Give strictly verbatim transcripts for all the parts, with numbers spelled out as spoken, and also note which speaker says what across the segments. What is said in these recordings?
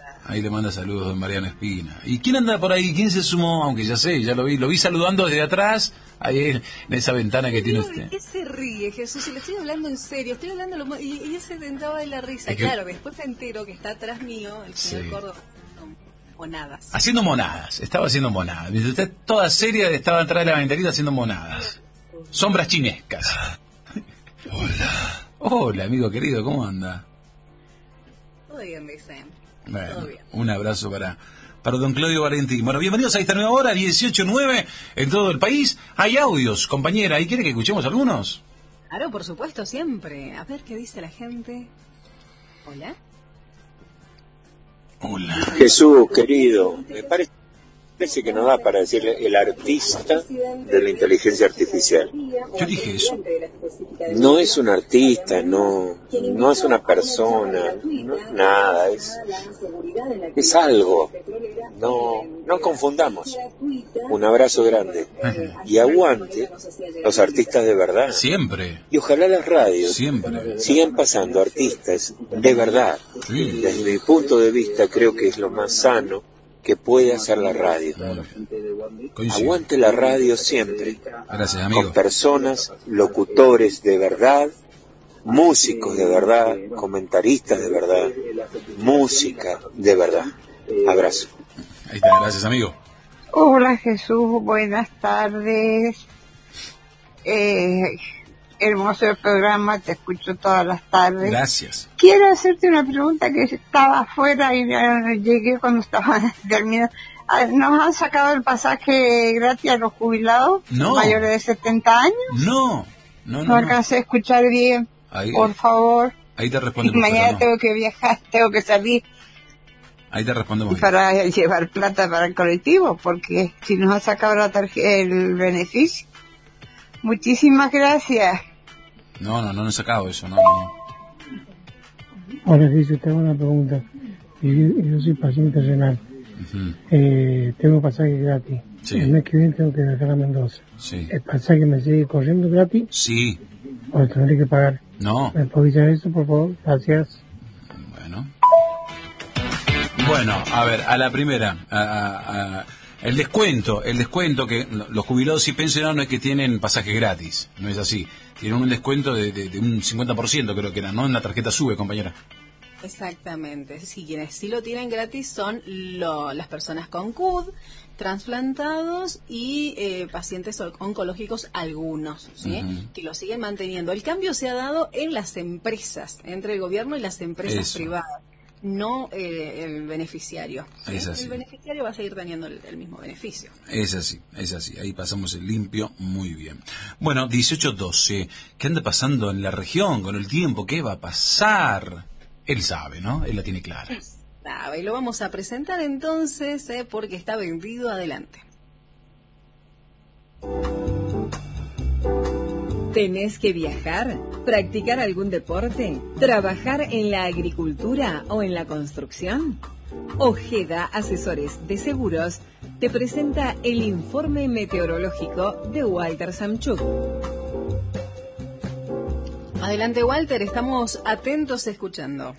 Speaker 1: Ahí le manda saludos don Mariano Espina. ¿Y quién anda por ahí? ¿Quién se sumó? Aunque ya sé, ya lo vi, lo vi saludando desde atrás, ahí en esa ventana que tiene usted.
Speaker 2: ¿De qué se ríe, Jesús? Si le estoy hablando en serio, estoy hablando lo, y, y se tentaba de la risa. Es que... Claro, después me entero que está atrás mío, el señor sí. Córdoba, monadas.
Speaker 1: Haciendo monadas, estaba haciendo monadas. Mientras usted toda seria estaba atrás de la ventanita haciendo monadas. Sombras chinescas.
Speaker 3: Hola.
Speaker 1: Hola, amigo querido, ¿cómo anda?
Speaker 2: Todo bien, dicen.
Speaker 1: Bueno, un abrazo para, para don Claudio Valentí. Bueno, bienvenidos a esta nueva hora, dieciocho nueve en todo el país. Hay audios, compañera. ¿Y quiere que escuchemos algunos?
Speaker 2: Claro, por supuesto, siempre. A ver qué dice la gente. Hola.
Speaker 1: Hola.
Speaker 4: Jesús, querido, me parece que no da para decirle el artista de la inteligencia artificial.
Speaker 1: Yo dije eso.
Speaker 4: No es un artista, no, no es una persona, no, nada, es, es algo. No, no confundamos. Un abrazo grande. Y aguante los artistas de verdad.
Speaker 1: Siempre.
Speaker 4: Y ojalá las radios
Speaker 1: Siempre.
Speaker 4: sigan pasando artistas de verdad.
Speaker 1: Sí.
Speaker 4: Desde mi punto de vista creo que es lo más sano que puede hacer la radio. Aguante la radio siempre.
Speaker 1: Gracias, amigo.
Speaker 4: Con personas, locutores de verdad, músicos de verdad, comentaristas de verdad, música de verdad. Abrazo.
Speaker 1: Ahí está, gracias, amigo.
Speaker 5: Hola, Jesús, buenas tardes. Eh, hermoso el programa, te escucho todas las tardes.
Speaker 1: Gracias.
Speaker 5: Quiero hacerte una pregunta que estaba afuera y uh, llegué cuando estaba terminando. ¿Nos han sacado el pasaje gratis a los jubilados
Speaker 1: no.
Speaker 5: mayores de setenta años?
Speaker 1: No, no, no.
Speaker 5: No alcancé no. a escuchar bien,
Speaker 1: ahí,
Speaker 5: por favor.
Speaker 1: Ahí te respondemos.
Speaker 5: Y mañana
Speaker 1: no.
Speaker 5: tengo que viajar, tengo que salir.
Speaker 1: Ahí te respondemos.
Speaker 5: Y para bien. llevar plata para el colectivo, porque si nos ha sacado la tarjeta, el beneficio. Muchísimas gracias.
Speaker 1: No, no, no nos ha sacado eso, no, no.
Speaker 6: Ahora Jesús, te hago una pregunta. Yo, yo soy paciente renal. Uh-huh. Eh, tengo pasaje gratis. Sí. El mes que viene tengo que viajar a Mendoza.
Speaker 1: Sí.
Speaker 6: ¿El pasaje me sigue corriendo gratis?
Speaker 1: Sí.
Speaker 6: ¿O lo tendré que pagar?
Speaker 1: No.
Speaker 6: ¿Me podés decir eso, por favor? Gracias.
Speaker 1: Bueno. Bueno, a ver, a la primera, a, a, a, el descuento, el descuento que los jubilados y pensionados no es que tienen pasaje gratis, no es así. Tienen un descuento de, de, de un cincuenta por ciento creo que era, ¿no? En la tarjeta SUBE, compañera.
Speaker 2: Exactamente. Sí, quienes sí lo tienen gratis son lo, las personas con C U D, trasplantados y eh, pacientes oncológicos algunos, ¿sí? Uh-huh. Que lo siguen manteniendo. El cambio se ha dado en las empresas, entre el gobierno y las empresas Eso. privadas. No eh, el beneficiario. ¿Sí? Es así. El beneficiario va a seguir teniendo el, el mismo beneficio.
Speaker 1: Es así, es así. Ahí pasamos el limpio muy bien. Bueno, dieciocho doce. ¿Qué anda pasando en la región con el tiempo? ¿Qué va a pasar? Él sabe, ¿no? Él la tiene clara.
Speaker 2: Sabe, y lo vamos a presentar entonces eh, porque está vendido. Adelante.
Speaker 7: ¿Tenés que viajar? ¿Practicar algún deporte? ¿Trabajar en la agricultura o en la construcción? Ojeda Asesores de Seguros te presenta el informe meteorológico de Walter Samchuk.
Speaker 2: Adelante, Walter, estamos atentos escuchando.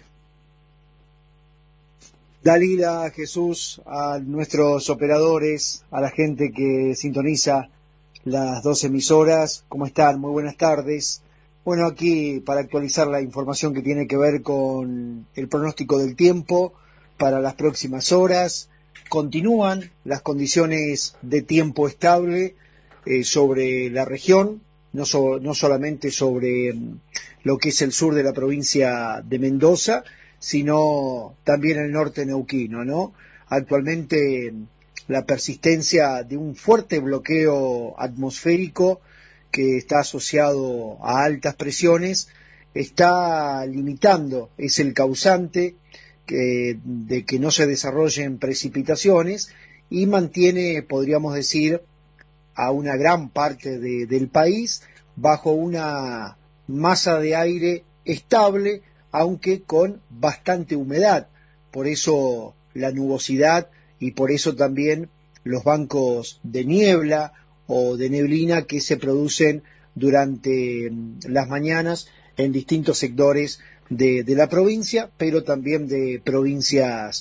Speaker 8: Dalila, Jesús, a nuestros operadores, a la gente que sintoniza las dos emisoras, ¿cómo están? Muy buenas tardes. Bueno, aquí para actualizar la información que tiene que ver con el pronóstico del tiempo para las próximas horas. Continúan las condiciones de tiempo estable eh, sobre la región, no, so, no solamente sobre um, lo que es el sur de la provincia de Mendoza, sino también el norte neuquino, ¿no? Actualmente la persistencia de un fuerte bloqueo atmosférico que está asociado a altas presiones está limitando, es el causante que, de que no se desarrollen precipitaciones y mantiene, podríamos decir, a una gran parte de, del país bajo una masa de aire estable, aunque con bastante humedad. Por eso la nubosidad y por eso también los bancos de niebla o de neblina que se producen durante las mañanas en distintos sectores de, de la provincia, pero también de provincias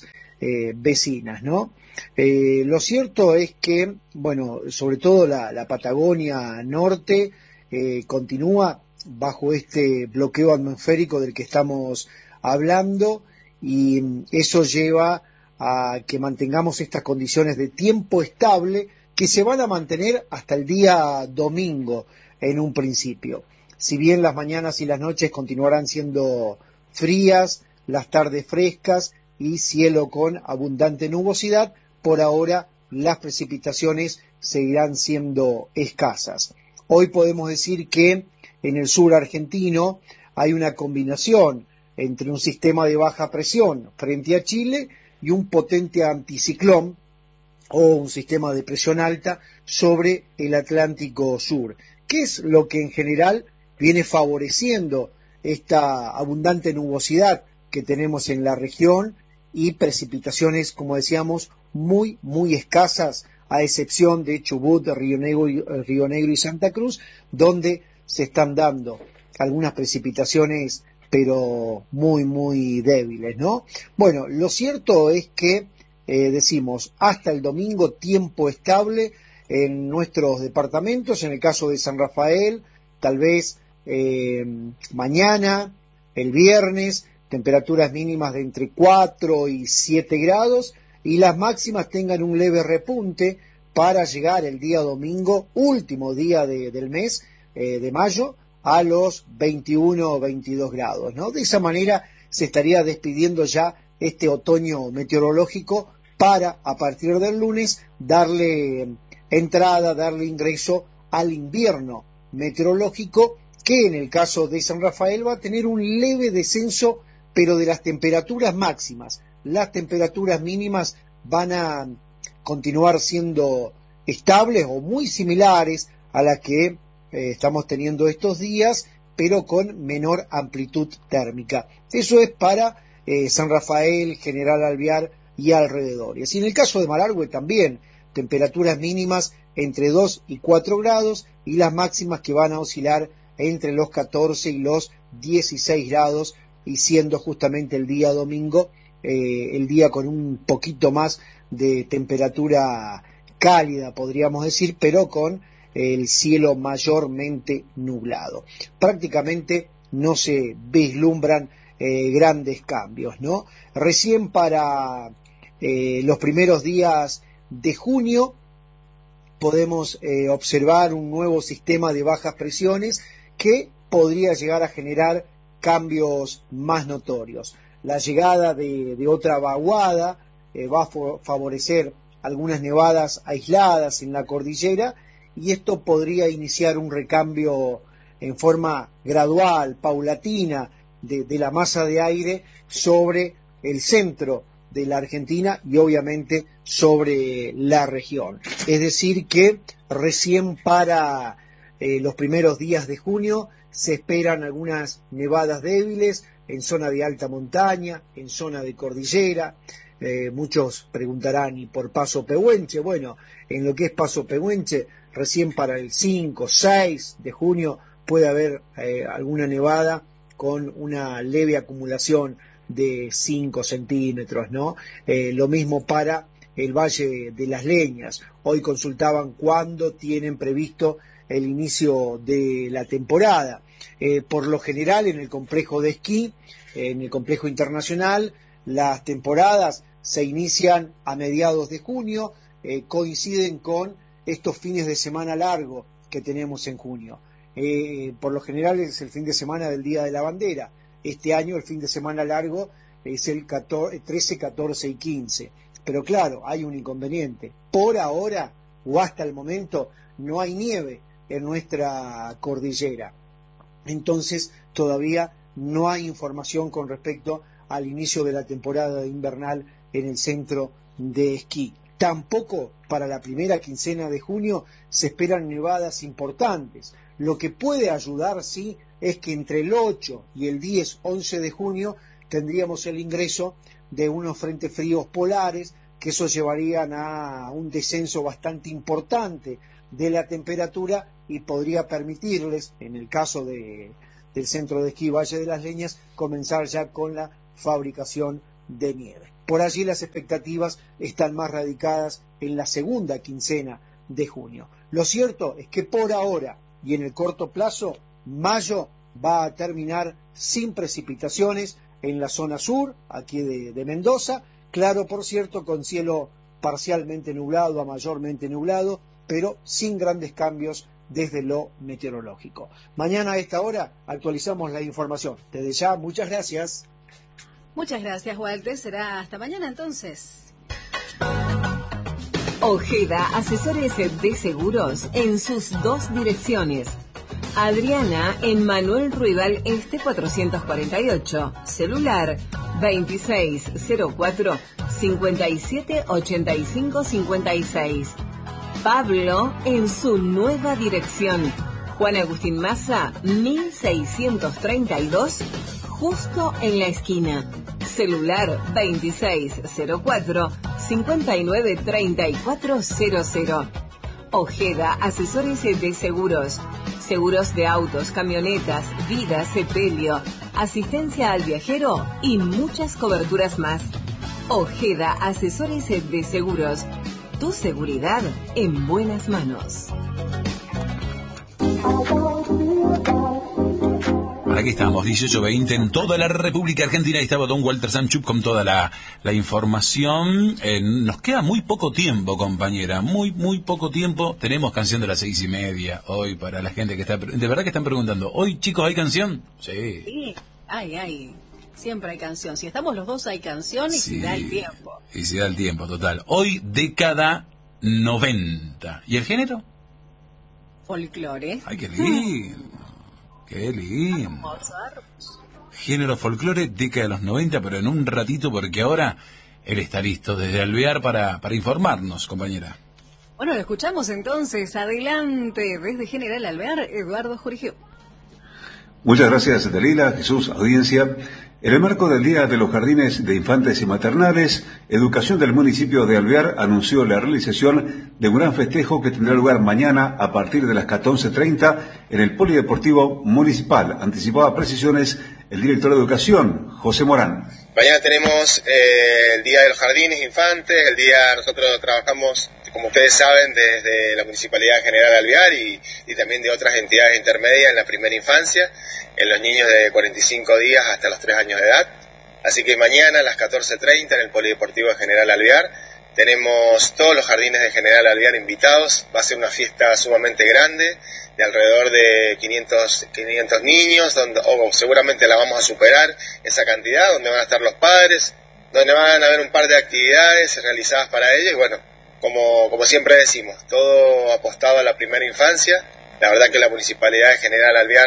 Speaker 8: eh, vecinas, ¿no? Eh, lo cierto es que, bueno, sobre todo la, la Patagonia Norte eh, continúa bajo este bloqueo atmosférico del que estamos hablando, y eso lleva a que mantengamos estas condiciones de tiempo estable que se van a mantener hasta el día domingo en un principio. Si bien las mañanas y las noches continuarán siendo frías, las tardes frescas y cielo con abundante nubosidad, por ahora las precipitaciones seguirán siendo escasas. Hoy podemos decir que en el sur argentino hay una combinación entre un sistema de baja presión frente a Chile y un potente anticiclón o un sistema de presión alta sobre el Atlántico Sur, que es lo que en general viene favoreciendo esta abundante nubosidad que tenemos en la región y precipitaciones, como decíamos, muy, muy escasas, a excepción de Chubut, Río Negro y, Río Negro y Santa Cruz, donde se están dando algunas precipitaciones, pero muy, muy débiles, ¿no? Bueno, lo cierto es que, eh, decimos, hasta el domingo tiempo estable en nuestros departamentos, en el caso de San Rafael, tal vez eh, mañana, el viernes, temperaturas mínimas de entre cuatro y siete grados, y las máximas tengan un leve repunte para llegar el día domingo, último día de, del mes eh, de mayo, a los veintiuno o veintidós grados, ¿no? De esa manera se estaría despidiendo ya este otoño meteorológico para, a partir del lunes, darle entrada, darle ingreso al invierno meteorológico, que en el caso de San Rafael va a tener un leve descenso, pero de las temperaturas máximas. Las temperaturas mínimas van a continuar siendo estables o muy similares a las que eh, estamos teniendo estos días, pero con menor amplitud térmica. Eso es para eh, San Rafael, General Alvear y alrededores. Y en el caso de Malargüe también, temperaturas mínimas entre dos y cuatro grados y las máximas que van a oscilar entre los catorce y los dieciséis grados, y siendo justamente el día domingo eh, el día con un poquito más de temperatura cálida, podríamos decir, pero con el cielo mayormente nublado. Prácticamente no se vislumbran eh, grandes cambios, ¿no? Recién para eh, los primeros días de junio podemos eh, observar un nuevo sistema de bajas presiones que podría llegar a generar cambios más notorios. La llegada de, de otra vaguada eh, va a favorecer algunas nevadas aisladas en la cordillera, y esto podría iniciar un recambio en forma gradual, paulatina, de, de la masa de aire sobre el centro de la Argentina y obviamente sobre la región. Es decir que recién para eh, los primeros días de junio se esperan algunas nevadas débiles en zona de alta montaña, en zona de cordillera. Eh, muchos preguntarán, ¿y por Paso Pehuenche? Bueno, en lo que es Paso Pehuenche, recién para el cinco, seis de junio puede haber eh, alguna nevada con una leve acumulación de cinco centímetros, ¿no? Eh, lo mismo para el Valle de las Leñas. Hoy consultaban cuándo tienen previsto el inicio de la temporada. Eh, por lo general, en el complejo de esquí, en el complejo internacional, las temporadas se inician a mediados de junio, eh, coinciden con estos fines de semana largos que tenemos en junio. Eh, por lo general es el fin de semana del Día de la Bandera. Este año el fin de semana largo es el trece, catorce y quince. Pero claro, hay un inconveniente. Por ahora, o hasta el momento, no hay nieve en nuestra cordillera. Entonces, todavía no hay información con respecto al inicio de la temporada invernal en el centro de esquí. Tampoco para la primera quincena de junio se esperan nevadas importantes. Lo que puede ayudar, sí, es que entre el ocho y el diez, once de junio tendríamos el ingreso de unos frentes fríos polares, que eso llevarían a un descenso bastante importante de la temperatura y podría permitirles, en el caso de, del centro de esquí Valle de las Leñas, comenzar ya con la fabricación de nieve. Por allí las expectativas están más radicadas en la segunda quincena de junio. Lo cierto es que por ahora y en el corto plazo, mayo va a terminar sin precipitaciones en la zona sur, aquí de, de Mendoza, claro, por cierto, con cielo parcialmente nublado a mayormente nublado, pero sin grandes cambios desde lo meteorológico. Mañana a esta hora actualizamos la información. Desde ya, muchas gracias.
Speaker 2: Muchas gracias, Walter. Será hasta mañana entonces.
Speaker 7: Ojeda, asesores de seguros en sus dos direcciones. Adriana en Manuel Ruibal Este cuatrocientos cuarenta y ocho, celular veintiséis cero cuatro, cincuenta y siete ochenta y cinco cincuenta y seis. Pablo en su nueva dirección, Juan Agustín Maza mil seiscientos treinta y dos, justo en la esquina, celular veintiséis cero cuatro, cincuenta y nueve treinta y cuatro cero cero. Ojeda, asesores de seguros. Seguros de autos, camionetas, vida, sepelio, asistencia al viajero y muchas coberturas más. Ojeda, asesores de seguros. Tu seguridad en buenas manos.
Speaker 1: Aquí estamos, dieciocho veinte en toda la República Argentina. Ahí estaba don Walter Sanchup con toda la, la información. Eh, nos queda muy poco tiempo, compañera, muy, muy poco tiempo. Tenemos canción de las seis y media hoy para la gente que está... De verdad que están preguntando, ¿hoy, chicos, hay canción? Sí.
Speaker 2: Sí, hay, hay. Siempre hay canción. Si estamos los dos hay canción y
Speaker 1: sí,
Speaker 2: si da el tiempo.
Speaker 1: Y si da el tiempo, total. Hoy, década noventa. ¿Y el género?
Speaker 2: Folclore.
Speaker 1: Ay, qué lindo. Qué lindo. Género folclore, década de los noventa, pero en un ratito, porque ahora él está listo desde Alvear para, para informarnos, compañera.
Speaker 2: Bueno, lo escuchamos entonces. Adelante, desde General Alvear, Eduardo Jurigio.
Speaker 3: Muchas gracias, Dalila, Jesús, audiencia. En el marco del Día de los Jardines de Infantes y Maternales, Educación del municipio de Alvear anunció la realización de un gran festejo que tendrá lugar mañana a partir de las catorce treinta en el Polideportivo Municipal. Anticipaba precisiones el director de Educación, José Morán.
Speaker 9: Mañana tenemos eh, el Día de los Jardines de Infantes, el día nosotros trabajamos, como ustedes saben, desde la Municipalidad General Alvear y, y también de otras entidades intermedias en la primera infancia, en los niños de cuarenta y cinco días hasta los tres años de edad. Así que mañana a las catorce treinta en el Polideportivo de General Alvear tenemos todos los jardines de General Alvear invitados. Va a ser una fiesta sumamente grande, de alrededor de quinientos, quinientos niños, donde oh, seguramente la vamos a superar esa cantidad, donde van a estar los padres, donde van a haber un par de actividades realizadas para ellos y bueno, como, como siempre decimos, todo apostado a la primera infancia. La verdad que la Municipalidad de General Alvear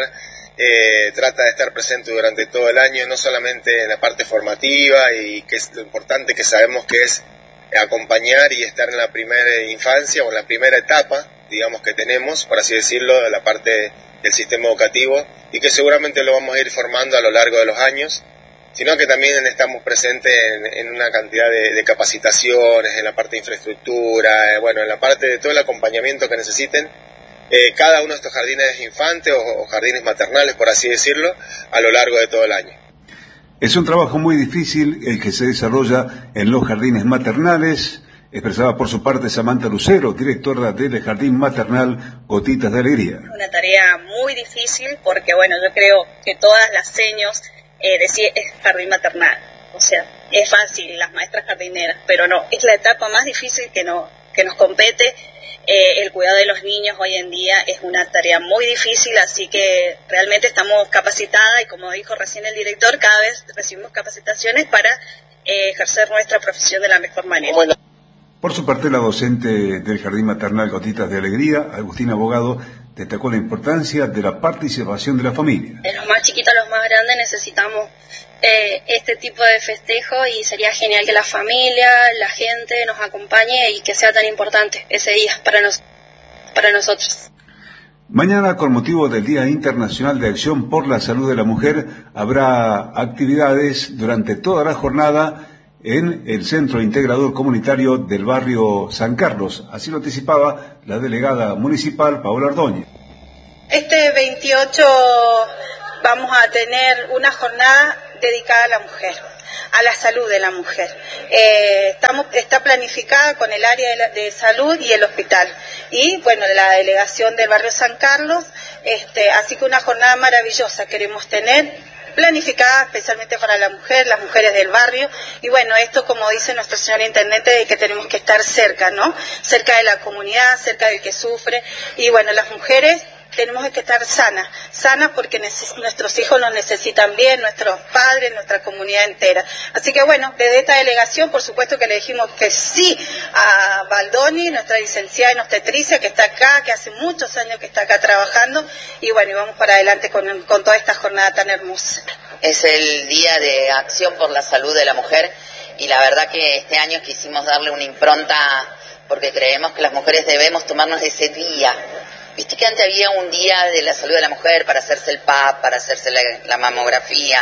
Speaker 9: eh, trata de estar presente durante todo el año, no solamente en la parte formativa y que es lo importante que sabemos que es acompañar y estar en la primera infancia o en la primera etapa, digamos, que tenemos, por así decirlo, de la parte del sistema educativo y que seguramente lo vamos a ir formando a lo largo de los años, sino que también estamos presentes en, en una cantidad de, de capacitaciones, en la parte de infraestructura, eh, bueno, en la parte de todo el acompañamiento que necesiten eh, cada uno de estos jardines infantes o, o jardines maternales, por así decirlo, a lo largo de todo el año.
Speaker 3: Es un trabajo muy difícil el que se desarrolla en los jardines maternales, expresaba por su parte Samantha Lucero, directora del Jardín Maternal Gotitas de Alegría.
Speaker 10: Una tarea muy difícil porque, bueno, yo creo que todas las seños eh, decían es jardín maternal. O sea, es fácil, las maestras jardineras, pero no, es la etapa más difícil que, no, que nos compete. Eh, el cuidado de los niños hoy en día es una tarea muy difícil, así que realmente estamos capacitadas y como dijo recién el director, cada vez recibimos capacitaciones para eh, ejercer nuestra profesión de la mejor manera. Bueno.
Speaker 3: Por su parte, la docente del Jardín Maternal Gotitas de Alegría, Agustina Abogado, destacó la importancia de la participación de la familia.
Speaker 10: De los más chiquitos a los más grandes necesitamos eh, este tipo de festejo y sería genial que la familia, la gente nos acompañe y que sea tan importante ese día para, nos, para nosotros.
Speaker 3: Mañana, con motivo del Día Internacional de Acción por la Salud de la Mujer, habrá actividades durante toda la jornada en el Centro Integrador Comunitario del barrio San Carlos. Así lo anticipaba la delegada municipal, Paola Ordóñez.
Speaker 10: Este veintiocho vamos a tener una jornada dedicada a la mujer. a la salud de la mujer. Eh, estamos, está planificada con el área de, la, de salud y el hospital. Y bueno, la delegación del barrio San Carlos, este, así que una jornada maravillosa queremos tener, planificada especialmente para la mujer, las mujeres del barrio, y bueno, esto como dice nuestro señor intendente, de que tenemos que estar cerca, ¿no? Cerca de la comunidad, cerca del que sufre, y bueno, las mujeres tenemos que estar sanas, sanas porque neces- nuestros hijos nos necesitan bien, nuestros padres, nuestra comunidad entera. Así que bueno, desde esta delegación, por supuesto que le dijimos que sí a Baldoni, nuestra licenciada en obstetricia, que está acá, que hace muchos años que está acá trabajando, y bueno, y vamos para adelante con, con toda esta jornada tan hermosa.
Speaker 11: Es el Día de Acción por la Salud de la Mujer, y la verdad que este año quisimos darle una impronta porque creemos que las mujeres debemos tomarnos ese día. Viste que antes había un día de la salud de la mujer para hacerse el P A P, para hacerse la, la mamografía,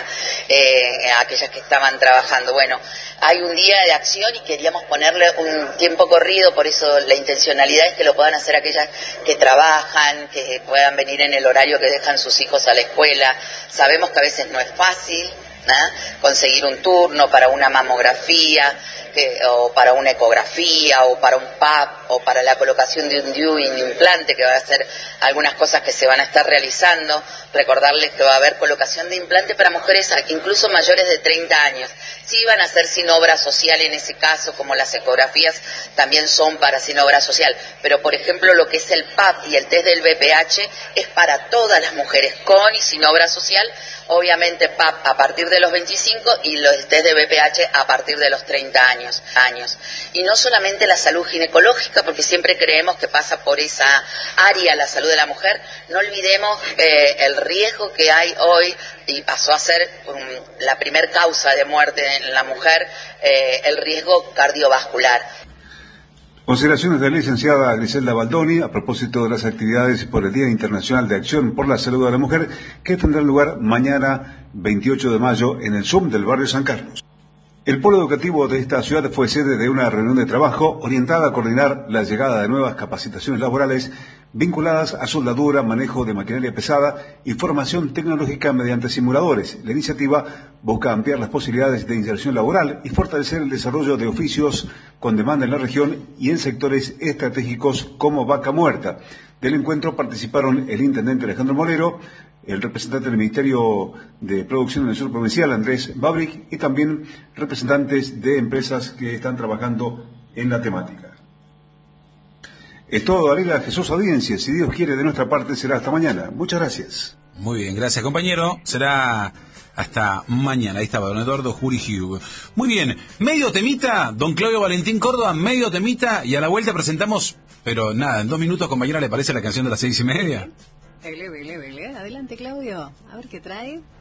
Speaker 11: eh, aquellas que estaban trabajando. Bueno, hay un día de acción y queríamos ponerle un tiempo corrido, por eso la intencionalidad es que lo puedan hacer aquellas que trabajan, que puedan venir en el horario que dejan sus hijos a la escuela. Sabemos que a veces no es fácil, ¿no? Conseguir un turno para una mamografía, que, o para una ecografía, o para un P A P, o para la colocación de un D I U, de implante, que va a ser algunas cosas que se van a estar realizando. Recordarles que va a haber colocación de implante para mujeres incluso mayores de treinta años. Sí van a ser sin obra social en ese caso, como las ecografías también son para sin obra social. Pero, por ejemplo, lo que es el P A P y el test del B P H es para todas las mujeres, con y sin obra social. Obviamente P A P a partir de los veinticinco y los test de B P H a partir de los treinta años. años. Y no solamente la salud ginecológica, porque siempre creemos que pasa por esa área la salud de la mujer. No olvidemos eh, el riesgo que hay hoy, y pasó a ser um, la primer causa de muerte en la mujer, eh, el riesgo cardiovascular.
Speaker 3: Consideraciones de la licenciada Griselda Baldoni a propósito de las actividades por el Día Internacional de Acción por la Salud de la Mujer, que tendrá lugar mañana veintiocho de mayo en el Zoom del barrio San Carlos. El polo educativo de esta ciudad fue sede de una reunión de trabajo orientada a coordinar la llegada de nuevas capacitaciones laborales vinculadas a soldadura, manejo de maquinaria pesada y formación tecnológica mediante simuladores. La iniciativa busca ampliar las posibilidades de inserción laboral y fortalecer el desarrollo de oficios con demanda en la región y en sectores estratégicos como Vaca Muerta. Del encuentro participaron el intendente Alejandro Molero, el representante del Ministerio de Producción en el Sur Provincial, Andrés Babric, y también representantes de empresas que están trabajando en la temática. Es todo, Arela Jesús Audiencia. Si Dios quiere, de nuestra parte será hasta mañana. Muchas gracias.
Speaker 1: Muy bien, gracias, compañero. Será hasta mañana. Ahí estaba don Eduardo Jurigiu. Muy bien, medio temita, don Claudio Valentín Córdoba, medio temita, y a la vuelta presentamos, pero nada, en dos minutos, compañera, ¿le parece la canción de las seis y media?
Speaker 2: Dele, dele, dele. Adelante, Claudio. A ver qué trae.